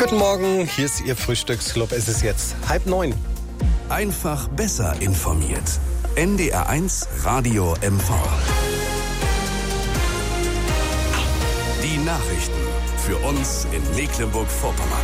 Guten Morgen, hier ist Ihr Frühstücksclub. Es ist jetzt 8:30. Einfach besser informiert. NDR1 Radio MV. Die Nachrichten für uns in Mecklenburg-Vorpommern.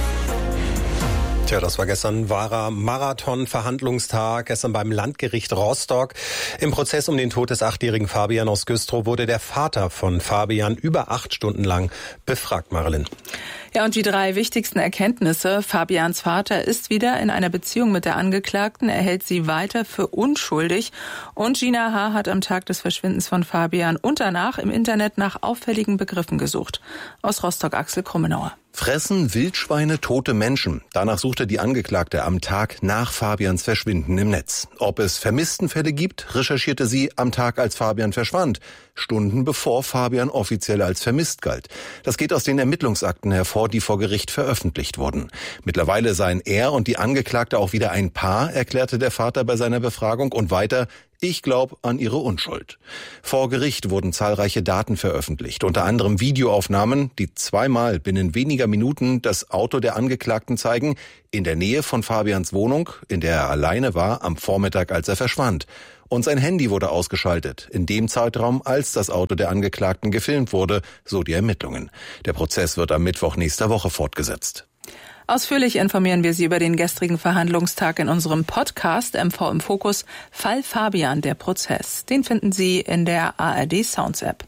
Tja, das war gestern wahrer Marathon-Verhandlungstag, gestern beim Landgericht Rostock. Im Prozess um den Tod des 8-jährigen Fabian aus Güstrow wurde der Vater von Fabian über 8 Stunden lang befragt, Marilyn. Ja, und die 3 wichtigsten Erkenntnisse. Fabians Vater ist wieder in einer Beziehung mit der Angeklagten. Er hält sie weiter für unschuldig. Und Gina H. hat am Tag des Verschwindens von Fabian und danach im Internet nach auffälligen Begriffen gesucht. Aus Rostock Axel Krummenauer. Fressen Wildschweine tote Menschen? Danach suchte die Angeklagte am Tag nach Fabians Verschwinden im Netz. Ob es Vermisstenfälle gibt, recherchierte sie am Tag, als Fabian verschwand. Stunden bevor Fabian offiziell als vermisst galt. Das geht aus den Ermittlungsakten hervor, die vor Gericht veröffentlicht wurden. Mittlerweile seien er und die Angeklagte auch wieder ein Paar, erklärte der Vater bei seiner Befragung, und weiter: Ich glaube an ihre Unschuld. Vor Gericht wurden zahlreiche Daten veröffentlicht, unter anderem Videoaufnahmen, die zweimal binnen weniger Minuten das Auto der Angeklagten zeigen, in der Nähe von Fabians Wohnung, in der er alleine war, am Vormittag, als er verschwand. Und sein Handy wurde ausgeschaltet, in dem Zeitraum, als das Auto der Angeklagten gefilmt wurde, so die Ermittlungen. Der Prozess wird am Mittwoch nächster Woche fortgesetzt. Ausführlich informieren wir Sie über den gestrigen Verhandlungstag in unserem Podcast MV im Fokus Fall Fabian, der Prozess. Den finden Sie in der ARD Sounds App.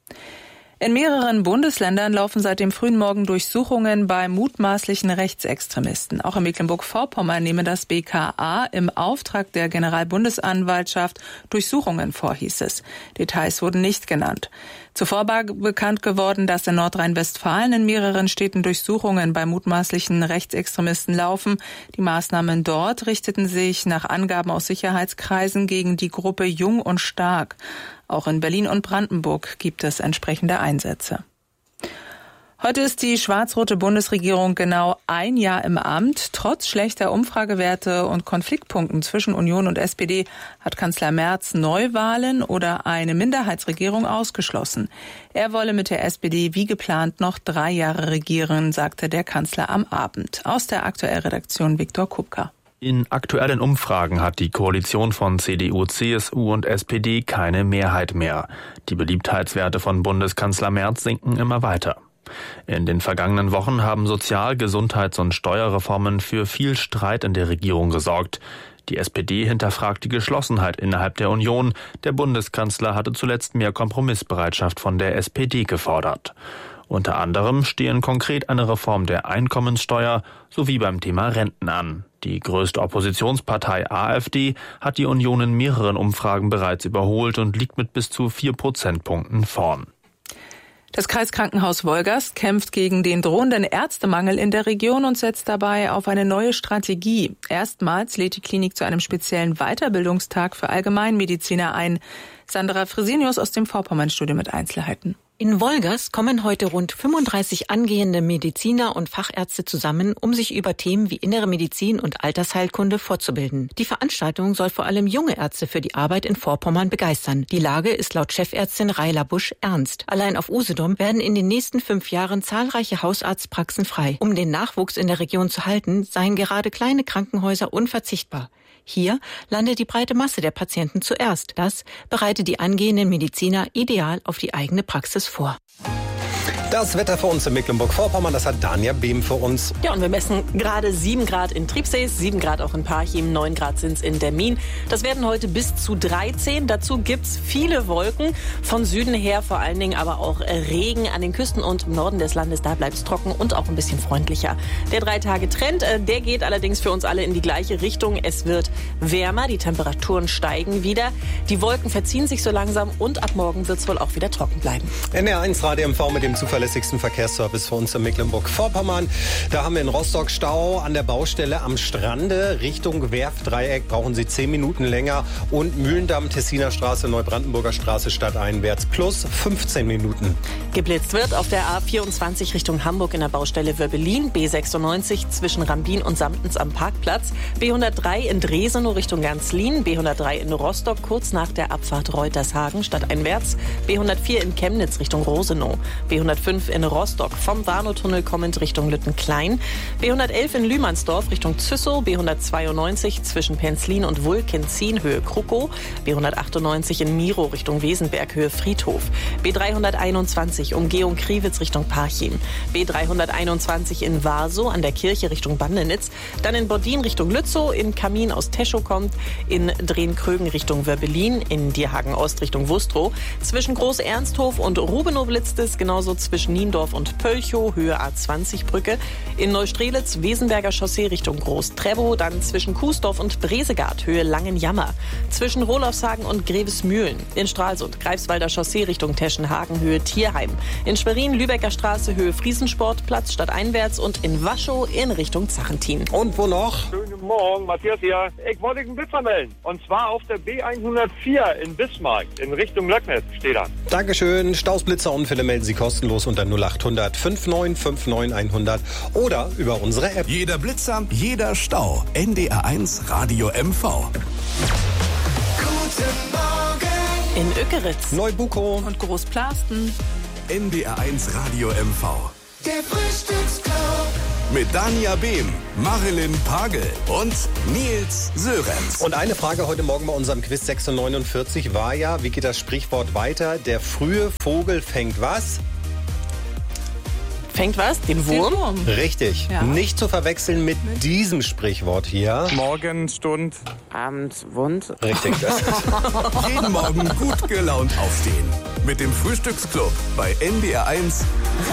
In mehreren Bundesländern laufen seit dem frühen Morgen Durchsuchungen bei mutmaßlichen Rechtsextremisten. Auch in Mecklenburg-Vorpommern nehme das BKA im Auftrag der Generalbundesanwaltschaft Durchsuchungen vor, hieß es. Details wurden nicht genannt. Zuvor war bekannt geworden, dass in Nordrhein-Westfalen in mehreren Städten Durchsuchungen bei mutmaßlichen Rechtsextremisten laufen. Die Maßnahmen dort richteten sich nach Angaben aus Sicherheitskreisen gegen die Gruppe Jung und Stark. Auch in Berlin und Brandenburg gibt es entsprechende Einsätze. Heute ist die schwarz-rote Bundesregierung genau ein Jahr im Amt. Trotz schlechter Umfragewerte und Konfliktpunkten zwischen Union und SPD hat Kanzler Merz Neuwahlen oder eine Minderheitsregierung ausgeschlossen. Er wolle mit der SPD wie geplant noch 3 Jahre regieren, sagte der Kanzler am Abend. Aus der Aktuellredaktion Viktor Kupka. In aktuellen Umfragen hat die Koalition von CDU, CSU und SPD keine Mehrheit mehr. Die Beliebtheitswerte von Bundeskanzler Merz sinken immer weiter. In den vergangenen Wochen haben Sozial-, Gesundheits- und Steuerreformen für viel Streit in der Regierung gesorgt. Die SPD hinterfragt die Geschlossenheit innerhalb der Union. Der Bundeskanzler hatte zuletzt mehr Kompromissbereitschaft von der SPD gefordert. Unter anderem stehen konkret eine Reform der Einkommenssteuer sowie beim Thema Renten an. Die größte Oppositionspartei AfD hat die Union in mehreren Umfragen bereits überholt und liegt mit bis zu 4 Prozentpunkten vorn. Das Kreiskrankenhaus Wolgast kämpft gegen den drohenden Ärztemangel in der Region und setzt dabei auf eine neue Strategie. Erstmals lädt die Klinik zu einem speziellen Weiterbildungstag für Allgemeinmediziner ein. Sandra Fresenius aus dem Vorpommern-Studio mit Einzelheiten. In Wolgast kommen heute rund 35 angehende Mediziner und Fachärzte zusammen, um sich über Themen wie innere Medizin und Altersheilkunde fortzubilden. Die Veranstaltung soll vor allem junge Ärzte für die Arbeit in Vorpommern begeistern. Die Lage ist laut Chefärztin Raila Busch ernst. Allein auf Usedom werden in den nächsten 5 Jahren zahlreiche Hausarztpraxen frei. Um den Nachwuchs in der Region zu halten, seien gerade kleine Krankenhäuser unverzichtbar. Hier landet die breite Masse der Patienten zuerst. Das bereitet die angehenden Mediziner ideal auf die eigene Praxis vor. Das Wetter für uns in Mecklenburg-Vorpommern, das hat Danja Behm für uns. Ja, und wir messen gerade 7 Grad in Triebsees, 7 Grad auch in Parchim, 9 Grad sind es in Dermin. Das werden heute bis zu 13. Dazu gibt's viele Wolken. Von Süden her vor allen Dingen aber auch Regen an den Küsten und im Norden des Landes. Da bleibt's trocken und auch ein bisschen freundlicher. Der 3-Tage-Trend, der geht allerdings für uns alle in die gleiche Richtung. Es wird wärmer, die Temperaturen steigen wieder. Die Wolken verziehen sich so langsam und ab morgen wird's wohl auch wieder trocken bleiben. NDR1 Radio MV mit dem zuverlässigsten Verkehrsservice für uns in Mecklenburg-Vorpommern. Da haben wir in Rostock Stau an der Baustelle am Strande. Richtung Werftdreieck brauchen Sie 10 Minuten länger. Und Mühlendamm, Tessiner Straße, Neubrandenburger Straße stadteinwärts plus 15 Minuten. Geblitzt wird auf der A24 Richtung Hamburg in der Baustelle Wöbbelin, B96 zwischen Rambin und Samtens am Parkplatz, B103 in Dresenow Richtung Ganzlin, B103 in Rostock kurz nach der Abfahrt Reutershagen stadteinwärts, B104 in Chemnitz Richtung Rosenow, B105 B105 in Rostock vom Warnow-Tunnel kommend Richtung Lüttenklein, B111 in Lühmannsdorf Richtung Züssow, B192 zwischen Penzlin und Wulkenzien Höhe Krukow, B198 in Miro Richtung Wesenberg Höhe Friedhof, B321 Umgehung Kriwitz Richtung Parchim, B321 in Warsow an der Kirche Richtung Bandenitz, dann in Bordin Richtung Lützow, in Kamin aus Teschow kommt, in Drehn-Krögen Richtung Wörbelin, in Dierhagen Ost Richtung Wustrow, zwischen Groß-Ernsthof und Rubenow blitzt es, genauso zwischen Niendorf und Pölchow Höhe A20-Brücke, in Neustrelitz Wesenberger Chaussee Richtung Groß-Trebow, dann zwischen Kuesdorf und Bresegard Höhe Langenjammer, zwischen Rolofshagen und Grevesmühlen, in Stralsund Greifswalder Chaussee Richtung Teschenhagen Höhe Tierheim, in Schwerin Lübecker Straße Höhe Friesensportplatz stadteinwärts und in Waschow in Richtung Zachentin. Und wo noch? Schönen Morgen, Matthias hier. Ich wollte einen Blitzer melden. Und zwar auf der B104 in Bismarck in Richtung Löcknitz steht er. Dankeschön. Staus, Blitzer, Unfälle melden Sie kostenlos unter 0800 5959 100 oder über unsere App. Jeder Blitzer, jeder Stau. NDR1 Radio MV. Guten Morgen. In Ökeritz, Neubukow Und Großplasten. NDR1 Radio MV. Der Frühstücksclub. Mit Dania Behm, Marilyn Pagel und Nils Sörenz. Und eine Frage heute Morgen bei unserem Quiz 46 war ja, wie geht das Sprichwort weiter? Der frühe Vogel fängt was? fängt was? Den Wurm? Richtig. Ja. Nicht zu verwechseln mit diesem Sprichwort hier. Morgenstund. Abends Wund. Richtig. Jeden Morgen gut gelaunt aufstehen. Mit dem Frühstücksclub bei NDR1